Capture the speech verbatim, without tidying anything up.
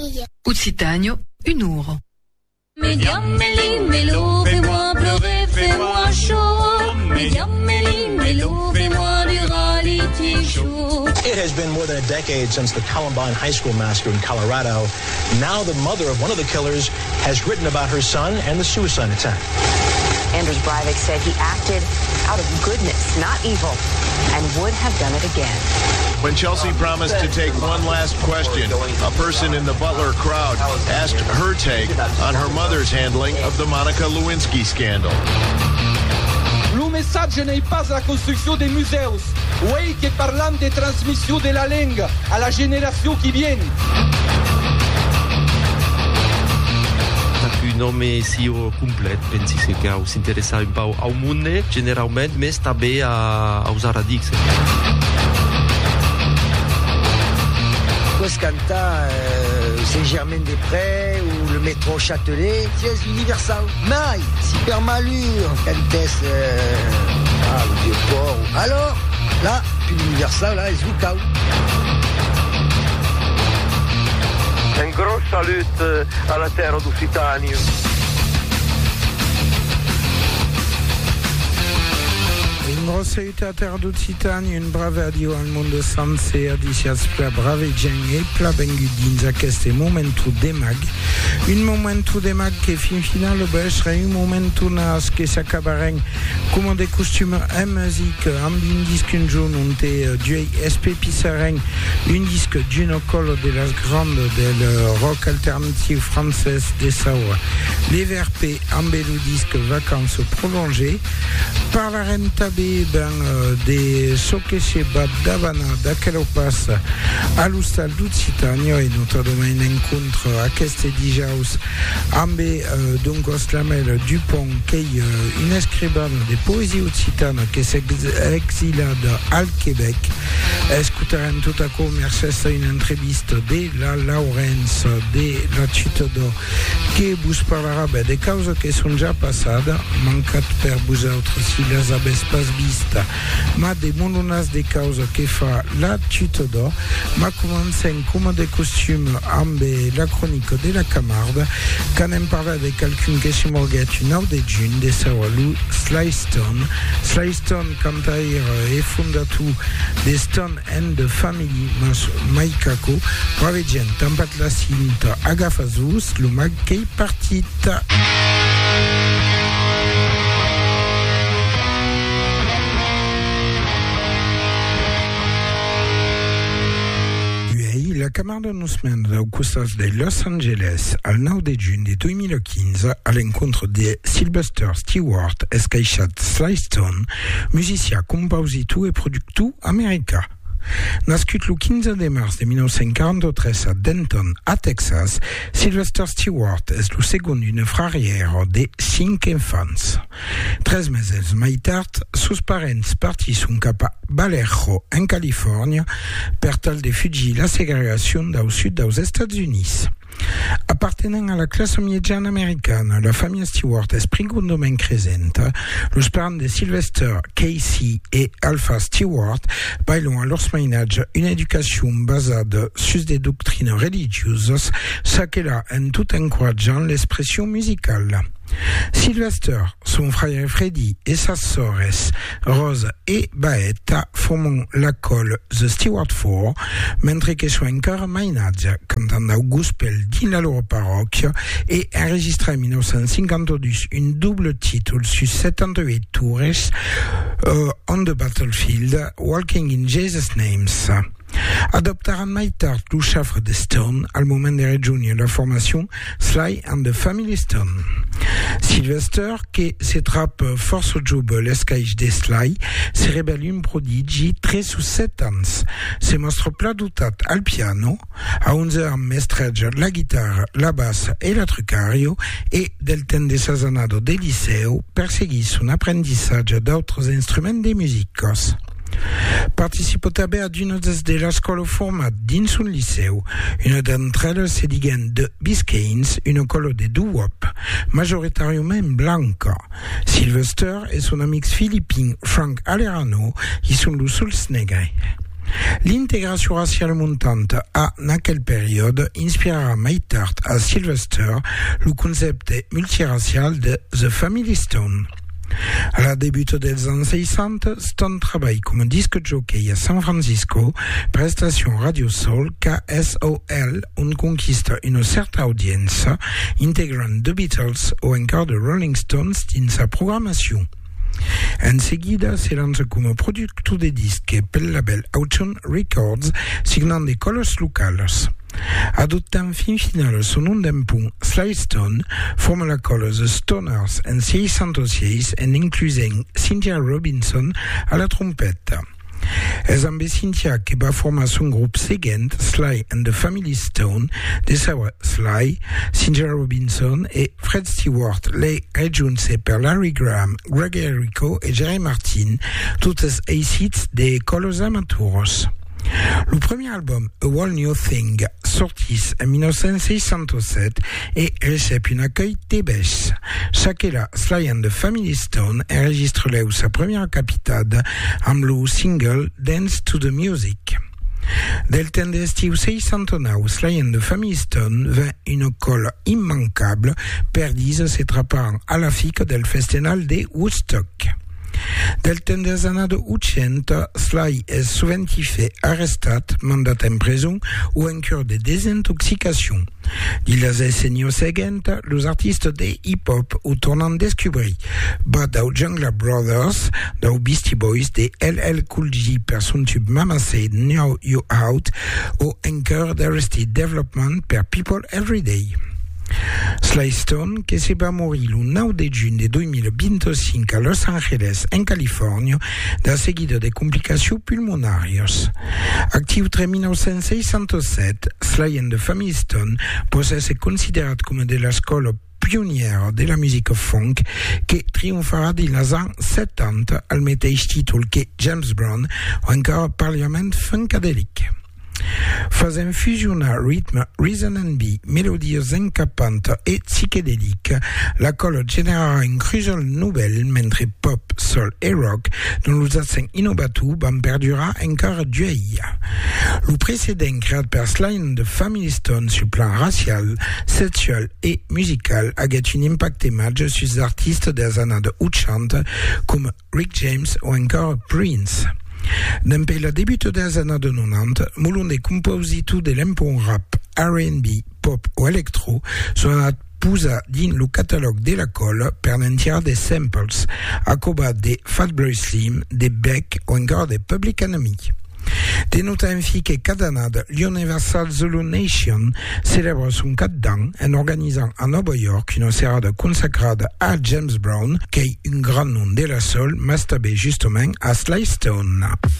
famille. Occitano, un'uro. Mediammeli, melo, fais-moi pleurer, fais-moi chaud. Mediammeli, melo, fais-moi du reality show. It has been more than a decade since the Columbine High School massacre in Colorado. Now the mother of one of the killers has written about her son and the suicide attempt. Anders Breivik said he acted out of goodness, not evil, and would have done it again. When Chelsea promised to take one last question, a person in the Butler crowd asked her take on her mother's handling of the Monica Lewinsky scandal. Il messaggio n'est pas la construction des museos. Oui, che parlant de transmission de la langue à la génération qui vient. Un nome sia complet, pensi che si interessa un po' al mondo generalmente, ma sta bene a, a usare Radix. Coscanta, euh, c'est Germaine-des-Prés ou le métro Châtelet, c'est Universal. Maï, super malure, Cantes, euh, ah, le vieux port. Alors, là, puis l'Universal, là, ils se vous Un gros salut alla terra d'Occitania. Un gros salut à terra d'Occitania, un brave adio al mondo sense, adicias pla brave gen e pla bengudins a queste momentu de mag. Un momentu de mag che fin final obesre, un momentu nas che s'accabaren come de costume e musique, amb un disque un giorno un te duei S P Pissaren, un disque d'uno collo de las grande del rock alternative française de Saura. Les V R P amb le disque vacances prolongées, par la rentabé ben uh, de Sokeshe Bad Davana da Kelopas a l'Ustal d'Occitania e notre domaine incontre a queste dijaus ambe uh, Doncos Lamel Dupont che uh, un escribano de poésie occitane che s'exila al Québec. Escutarem tout à coup mercès a une entrevista de la Laurence de la Citodo che bus parlarà ben de cause che son già passada mancat per busautres si las abes pas vista ma de mononas de cause che fa la Citodo ma commencem come de costume ambe la chronique de la Camarde quand em parla de quelqu'un che si morget un au de June de Sawalu Sly Stone Sly Stone cantair e fondatu de Stone and the Family mas Maikako brave gent tampat la cinta agafazus lo mag che partita. La Camarde nos mène au costas de Los Angeles al nove de juny de deux mille quinze à l'encontre de Sylvester Stewart, escaixat Sly Stone, musicien, compositor et producteur américain. Nascut le quinze de mars de dix-neuf quarante-tres a Denton, a Texas, Sylvester Stewart est le second d'une frarière de cinq enfants. Tres meses mai tard, sus parents partissent cap a Vallejo, en Californie, per tal de fugir la segregació del sud dels Estats Units. Appartenant à la classe médiane américaine, la famille Stewart est profondément présente. Los parents de Sylvester, Casey et Alpha Stewart bailent à leur ménage une éducation basée sur des doctrines religieuses, ce qui a en tout encourageant l'expression musicale. Sylvester, son frère Freddy et sa sœur Rose et Baetta formant l'école The Stewart Four, mentre que son encore mainatge cantant au gospel din la loro parrocchia et enregistré en dix-neuf cinquantadue un double titre sur soixante-dix-huit tours uh, on the battlefield, Walking in Jesus' Names. Adoptaran mai tard lo chafre de Stone al moment de rejoindre la formation Sly and the Family Stone. Sylvester, che se trappe force job l'escaix de Sly, se revela un prodigi tre su set ans. Se mostra pla dotat al piano, a onze ans mestreggia la chitarra, la bassa e la trucario e del temps de sazonado de liceo perseguisse un apprentissage d'autres instruments de musicos. Participo també a d'una de l'escola format dins un liceu. Una d'entre elles se diguen de Biscaynes, una colo de doo-wop, majoritàriament blanca. Sylvester et son amic philippin Frank Alerano y sont los sols negres. L'intégration raciale montante a, in quelle période, inspirera mai tard a Sylvester le concept multiracial de The Family Stone. À la début des années soixante, Stone travaille comme disque jockey à San Francisco, prestation Radio Soul, K S O L, on conquiste une certaine audience, intégrant The Beatles ou encore The Rolling Stones dans sa programmation. En seguida si lance come producteur de disques pel label Autumn Records, signant des colors locales. Adoptant fin final son nom d'emprunt, Sly Stone forme la colle The Stoners en seicentoseis en inclusant Cynthia Robinson à la trompette. És amb Cynthia que va formar son grup seguent, Sly and the Family Stone, de saber Sly, Cynthia Robinson et Fred Stewart, les rejunts per Larry Graham, Greg Errico et Jerry Martin, totes èxits de colos amateurs. Le premier album, A Whole New Thing, sortis en dix-neuf cent seixanta-set et recep un accueil tebès. Chaque-là, Sly and the Family Stone enregistre là sa première capitale amb le single Dance to the Music. Del temps d'estiu seixanta-nou, Sly and the Family Stone vint une colle immanquable per dis s'atrapant à la fique del festival de Woodstock. Del temps des années de ottanta, Sly est souvent fait arrestat, mandat en prison ou en cure de désintoxication. Di les decennies seguentes, les artistes de hip-hop ou tornant descobrir, bat dau Jungle Brothers, dau Beastie Boys, de L L Cool J per son tube Mama Said Now You Out, ou encore d'Arrested Development per People Everyday. Sly Stone, que se va morir le nou de juny de dos mil vint-i-cinc a Los Angeles, en Califòrnia, de seguida de complicacions pulmonàries. Actiu entre dix-neuf cent seixanta-set, Sly and the Family Stone pot ser considerat com de l'escola pionnière de la musique funk que triomfarà dins les anys setanta al mateix títol que James Brown o encara Parliament Funkadelic. Faisant fusionar rythme, reason and be, mélodies encapantes et psychédéliques, la colle generarà un crucial nouvel mentre pop, soul et rock dont les accents innovatius van perdurar encara d'ull. Le précédent créat per Sly and the Family Stone sur plan racial, sexual et musical aguet un impact majeur sur les artistes des années de ottanta comme Rick James ou encore Prince. Depuis le début des années de nonanta, molon de compositeurs de l'emprunt rap, R and B, pop ou electro sont posés dans le catalogue de la colle per l'entière des samples, accobat de Fatboy Slim, de Beck ou encore de Public Enemy. Denota ainsi que cada année, l'Universal Zulu Nation célèbre son quatre d'ans en organisant à New York une serrade consacrée à James Brown, qui est un grand nom de la soul, mastabé justement à Sly Stone.